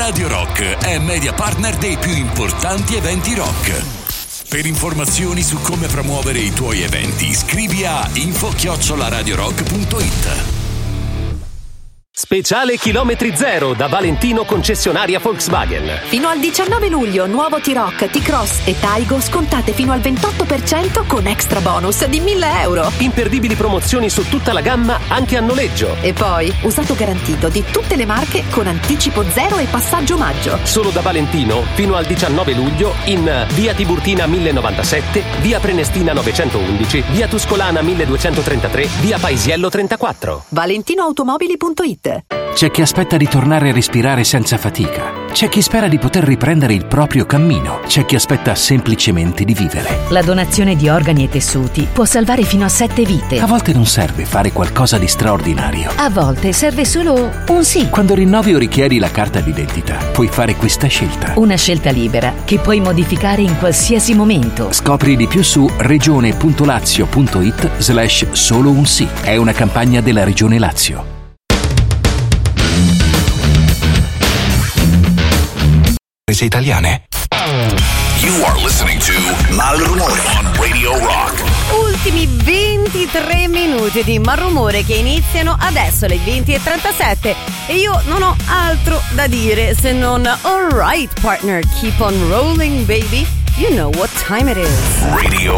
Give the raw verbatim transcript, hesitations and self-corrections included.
Radio Rock è media partner dei più importanti eventi rock. Per informazioni su come promuovere i tuoi eventi, scrivi a info chiocciola radiorock punto it. Speciale chilometri zero da Valentino concessionaria Volkswagen. Fino al diciannove luglio, nuovo T-Roc, T-Cross e Taigo scontate fino al ventotto per cento con extra bonus di mille euro. Imperdibili promozioni su tutta la gamma anche a noleggio. E poi, usato garantito di tutte le marche con anticipo zero e passaggio omaggio. Solo da Valentino fino al diciannove luglio in via Tiburtina mille novantasette, via Prenestina novecentoundici, via Tuscolana milleduecentotrentatré, via Paisiello trentaquattro. valentinoautomobili punto it. C'è chi aspetta di tornare a respirare senza fatica. C'è chi spera di poter riprendere il proprio cammino. C'è chi aspetta semplicemente di vivere. La donazione di organi e tessuti può salvare fino a sette vite. A volte non serve fare qualcosa di straordinario. A volte serve solo un sì. Quando rinnovi o richiedi la carta d'identità, puoi fare questa scelta. Una scelta libera che puoi modificare in qualsiasi momento. Scopri di più su regione.lazio.it slash solo un sì. È una campagna della Regione Lazio. Italiane. You are listening to Malrumore on Radio Rock. Ultimi ventitré minuti di Malrumore che iniziano adesso alle venti e trentasette e io non ho altro da dire se non alright partner, keep on rolling baby, you know what time it is. Radio